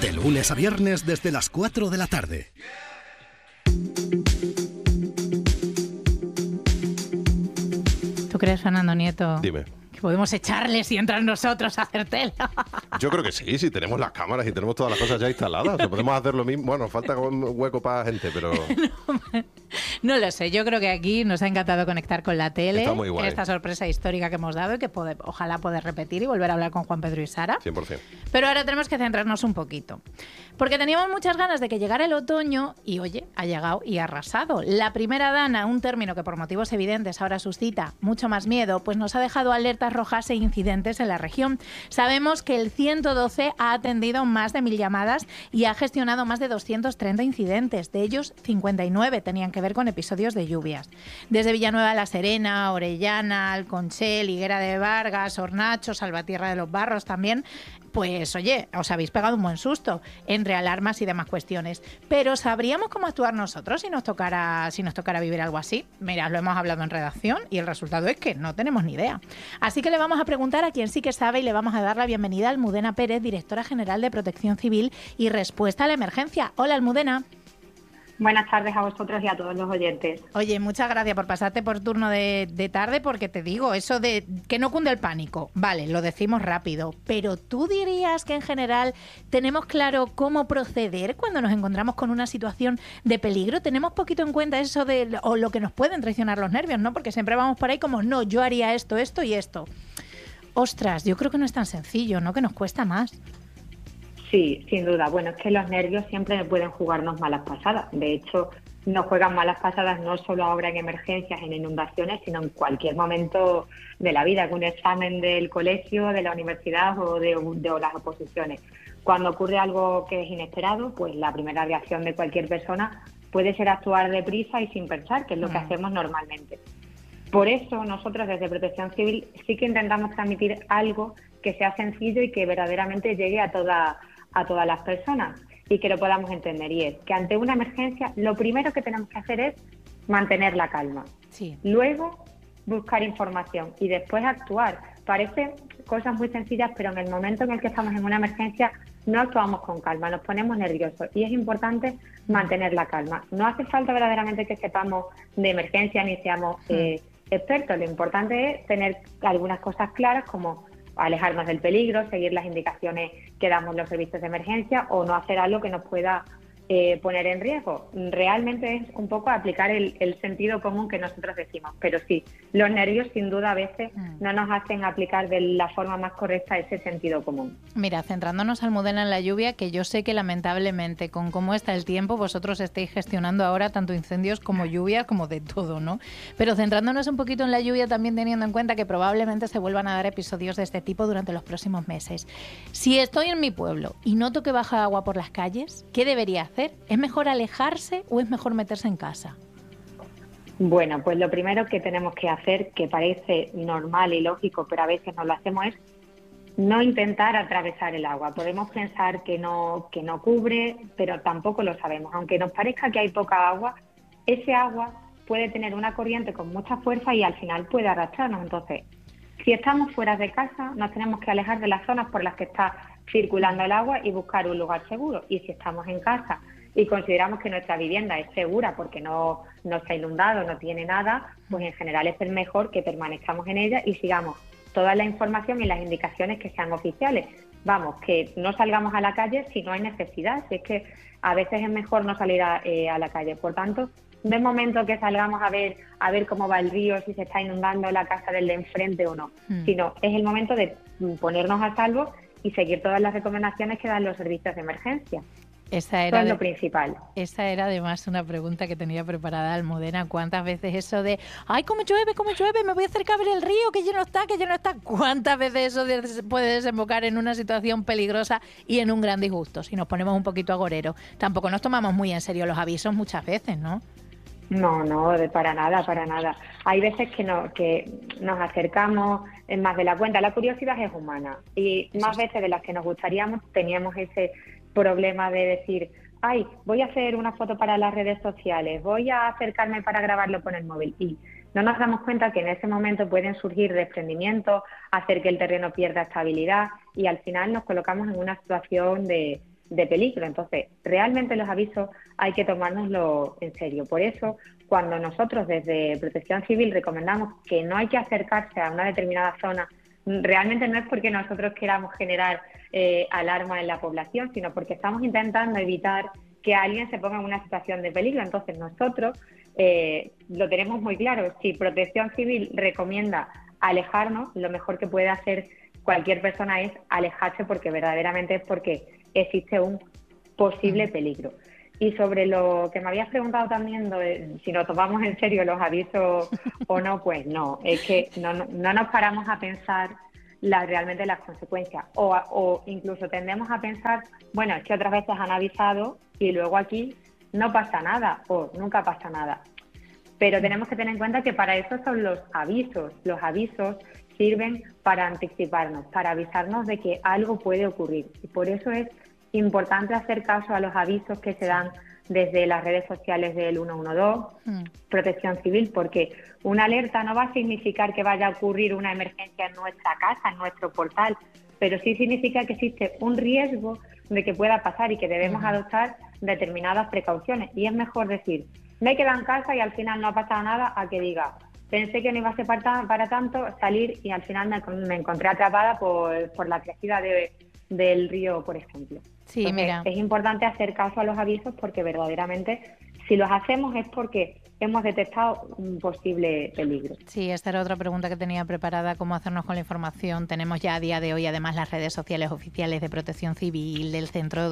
De lunes a viernes desde las 4 de la tarde. ¿Tú crees, Fernando Nieto? Dime. Que podemos echarles y entrar nosotros a hacer tela. Yo creo que sí, si tenemos las cámaras y tenemos todas las cosas ya instaladas. O sea, podemos hacer lo mismo. Bueno, falta un hueco para gente, pero... No lo sé, yo creo que aquí nos ha encantado conectar con la tele. Está muy guay. Esta sorpresa histórica que hemos dado y que ojalá poder repetir y volver a hablar con Juan Pedro y Sara. 100%. Pero ahora tenemos que centrarnos un poquito. Porque teníamos muchas ganas de que llegara el otoño y, oye, ha llegado y ha arrasado. La primera dana, un término que por motivos evidentes ahora suscita mucho más miedo, pues nos ha dejado alertas rojas e incidentes en la región. Sabemos que el 112 ha atendido más de 1.000 llamadas y ha gestionado más de 230 incidentes. De ellos, 59 tenían que ver con episodios de lluvias. Desde Villanueva de la Serena, Orellana, Alconchel, Higuera de Vargas, Hornacho, Salvatierra de los Barros también. Pues oye, os habéis pegado un buen susto entre alarmas y demás cuestiones. Pero ¿sabríamos cómo actuar nosotros si nos tocara vivir algo así? Mira, lo hemos hablado en redacción y el resultado es que no tenemos ni idea. Así que le vamos a preguntar a quien sí que sabe y le vamos a dar la bienvenida a Almudena Pérez, directora general de Protección Civil y Respuesta a la Emergencia. Hola, Almudena. Buenas tardes a vosotros y a todos los oyentes. Oye, muchas gracias por pasarte por turno de tarde, porque te digo, eso de que no cunde el pánico, vale, lo decimos rápido, pero ¿tú dirías que en general tenemos claro cómo proceder cuando nos encontramos con una situación de peligro? ¿Tenemos poquito en cuenta eso o lo que nos pueden traicionar los nervios, no? Porque siempre vamos por ahí como, no, yo haría esto, esto y esto. Ostras, yo creo que no es tan sencillo, ¿no? Que nos cuesta más. Sí, sin duda. Bueno, es que los nervios siempre pueden jugarnos malas pasadas. De hecho, nos juegan malas pasadas no solo ahora en emergencias, en inundaciones, sino en cualquier momento de la vida, con un examen del colegio, de la universidad o de las oposiciones. Cuando ocurre algo que es inesperado, pues la primera reacción de cualquier persona puede ser actuar deprisa y sin pensar, que es lo que hacemos normalmente. Por eso nosotros desde Protección Civil sí que intentamos transmitir algo que sea sencillo y que verdaderamente llegue a todas las personas y que lo podamos entender. Y es que ante una emergencia lo primero que tenemos que hacer es mantener la calma. Sí. Luego buscar información y después actuar. Parecen cosas muy sencillas, pero en el momento en el que estamos en una emergencia no actuamos con calma, nos ponemos nerviosos y es importante mantener la calma. No hace falta verdaderamente que sepamos de emergencia ni seamos expertos. Lo importante es tener algunas cosas claras como alejarnos del peligro, seguir las indicaciones que damos los servicios de emergencia o no hacer algo que nos pueda poner en riesgo. Realmente es un poco aplicar el sentido común que nosotros decimos, pero sí, los nervios sin duda a veces no nos hacen aplicar de la forma más correcta ese sentido común. Mira, centrándonos, Almudena, en la lluvia, que yo sé que lamentablemente con cómo está el tiempo vosotros estáis gestionando ahora tanto incendios como lluvias, como de todo, ¿no? Pero centrándonos un poquito en la lluvia, también teniendo en cuenta que probablemente se vuelvan a dar episodios de este tipo durante los próximos meses. Si estoy en mi pueblo y noto que baja agua por las calles, ¿qué debería hacer? ¿Es mejor alejarse o es mejor meterse en casa? Bueno, pues lo primero que tenemos que hacer, que parece normal y lógico, pero a veces no lo hacemos, es no intentar atravesar el agua. Podemos pensar que no cubre, pero tampoco lo sabemos. Aunque nos parezca que hay poca agua, ese agua puede tener una corriente con mucha fuerza y al final puede arrastrarnos. Entonces, si estamos fuera de casa, nos tenemos que alejar de las zonas por las que está circulando el agua y buscar un lugar seguro. Y si estamos en casa y consideramos que nuestra vivienda es segura porque no está inundado, no tiene nada, pues en general es el mejor que permanezcamos en ella y sigamos toda la información y las indicaciones que sean oficiales. Vamos, que no salgamos a la calle si no hay necesidad, si es que a veces es mejor no salir a la calle. Por tanto, no es momento que salgamos a ver cómo va el río, si se está inundando la casa del de enfrente o no, sino es el momento de ponernos a salvo y seguir todas las recomendaciones que dan los servicios de emergencia. Eso es lo principal. Esa era además una pregunta que tenía preparada Almudena. ¿Cuántas veces eso de, ay, cómo llueve, me voy a acercar a ver el río, que ya no está? ¿Cuántas veces eso puede desembocar en una situación peligrosa y en un gran disgusto? Si nos ponemos un poquito agoreros. Tampoco nos tomamos muy en serio los avisos muchas veces, ¿no? No, para nada. Hay veces que nos acercamos más de la cuenta. La curiosidad es humana y más veces de las que nos gustaríamos teníamos ese problema de decir, ay, voy a hacer una foto para las redes sociales, voy a acercarme para grabarlo con el móvil y no nos damos cuenta que en ese momento pueden surgir desprendimientos, hacer que el terreno pierda estabilidad y al final nos colocamos en una situación de de peligro. Entonces, realmente los avisos hay que tomárnoslo en serio. Por eso, cuando nosotros desde Protección Civil recomendamos que no hay que acercarse a una determinada zona, realmente no es porque nosotros queramos generar alarma en la población, sino porque estamos intentando evitar que alguien se ponga en una situación de peligro. Entonces, nosotros lo tenemos muy claro. Si Protección Civil recomienda alejarnos, lo mejor que puede hacer cualquier persona es alejarse, porque verdaderamente es porque existe un posible peligro. Y sobre lo que me habías preguntado también, si nos tomamos en serio los avisos o no, pues no, es que no nos paramos a pensar realmente las consecuencias, o incluso tendemos a pensar, bueno, es que otras veces han avisado y luego aquí no pasa nada o nunca pasa nada. Pero tenemos que tener en cuenta que para eso son los avisos. Los avisos sirven para anticiparnos, para avisarnos de que algo puede ocurrir. Y por eso es importante hacer caso a los avisos que se dan desde las redes sociales del 112, Protección Civil, porque una alerta no va a significar que vaya a ocurrir una emergencia en nuestra casa, en nuestro portal, pero sí significa que existe un riesgo de que pueda pasar y que debemos adoptar determinadas precauciones. Y es mejor decir, me he quedado en casa y al final no ha pasado nada, a que diga, pensé que no iba a ser para tanto, salir y al final me encontré atrapada por la crecida del río, por ejemplo. Sí, Entonces, mira. es importante hacer caso a los avisos, porque verdaderamente si los hacemos es porque hemos detectado un posible peligro. Sí, esta era otra pregunta que tenía preparada, cómo hacernos con la información. Tenemos ya a día de hoy además las redes sociales oficiales de Protección Civil, del Centro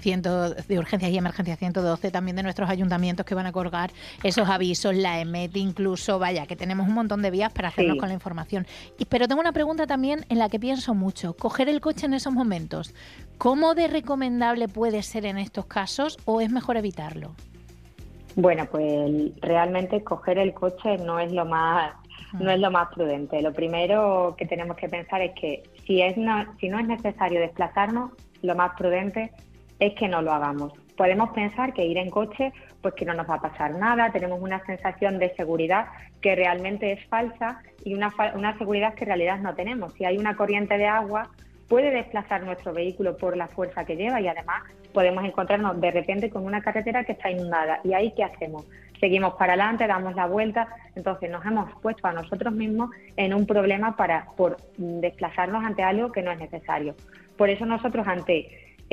de Urgencias y Emergencias 112, también de nuestros ayuntamientos que van a colgar esos avisos, la EMET incluso, vaya, que tenemos un montón de vías para hacernos con la información. Pero tengo una pregunta también en la que pienso mucho, coger el coche en esos momentos, ¿cómo de recomendable puede ser en estos casos o es mejor evitarlo? Bueno, pues realmente coger el coche no es lo más prudente. Lo primero que tenemos que pensar es que si no es necesario desplazarnos, lo más prudente es que no lo hagamos. Podemos pensar que ir en coche, pues que no nos va a pasar nada, tenemos una sensación de seguridad que realmente es falsa y una seguridad que en realidad no tenemos. Si hay una corriente de agua, puede desplazar nuestro vehículo por la fuerza que lleva y además podemos encontrarnos de repente con una carretera que está inundada. ¿Y ahí qué hacemos? Seguimos para adelante, damos la vuelta. Entonces nos hemos puesto a nosotros mismos en un problema por desplazarnos ante algo que no es necesario. Por eso nosotros ante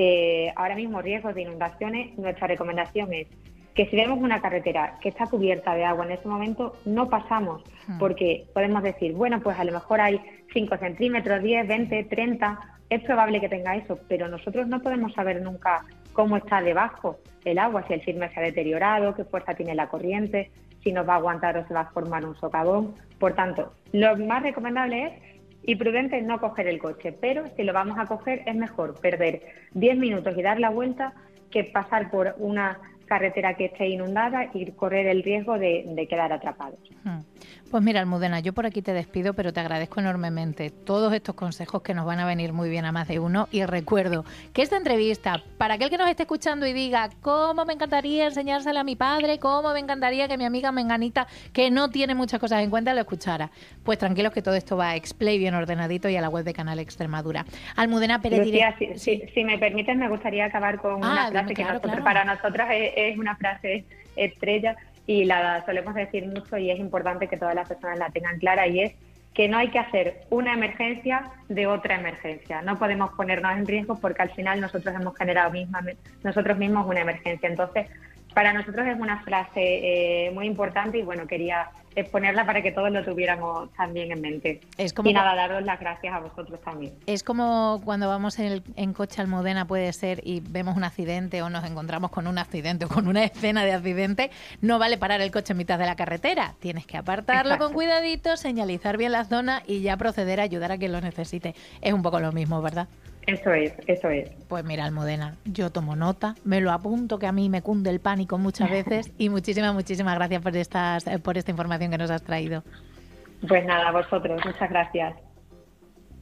ahora mismo riesgos de inundaciones, nuestra recomendación es que si vemos una carretera que está cubierta de agua en ese momento, no pasamos, porque podemos decir, bueno, pues a lo mejor hay 5 centímetros, 10, 20, 30, es probable que tenga eso, pero nosotros no podemos saber nunca cómo está debajo el agua, si el firme se ha deteriorado, qué fuerza tiene la corriente, si nos va a aguantar o se va a formar un socavón. Por tanto, lo más recomendable es y prudente no coger el coche, pero si lo vamos a coger es mejor perder 10 minutos y dar la vuelta que pasar por una carretera que esté inundada y correr el riesgo de quedar atrapados. Pues mira, Almudena, yo por aquí te despido, pero te agradezco enormemente todos estos consejos que nos van a venir muy bien a más de uno. Y recuerdo que esta entrevista, para aquel que nos esté escuchando y diga cómo me encantaría enseñársela a mi padre, cómo me encantaría que mi amiga Menganita, que no tiene muchas cosas en cuenta, lo escuchara. Pues tranquilos que todo esto va a Explay bien ordenadito y a la web de Canal Extremadura. Almudena Pérez, Lucía, si me permites, me gustaría acabar con una frase que para nosotras es una frase estrella y la solemos decir mucho y es importante que todas las personas la tengan clara, y es que no hay que hacer una emergencia de otra emergencia. No podemos ponernos en riesgo porque al final nosotros hemos generado nosotros mismos una emergencia. Entonces, para nosotros es una frase muy importante y bueno, quería exponerla para que todos lo tuviéramos también en mente. Y nada, daros las gracias a vosotros también. Es como cuando vamos en coche a Almudena, puede ser, y vemos un accidente o nos encontramos con un accidente o con una escena de accidente, no vale parar el coche en mitad de la carretera. Tienes que apartarlo con cuidadito, señalizar bien la zona y ya proceder a ayudar a quien lo necesite. Es un poco lo mismo, ¿verdad? Eso es. Pues mira, Almudena, yo tomo nota, me lo apunto, que a mí me cunde el pánico muchas veces y muchísimas gracias por esta información que nos has traído. Pues nada, a vosotros, muchas gracias.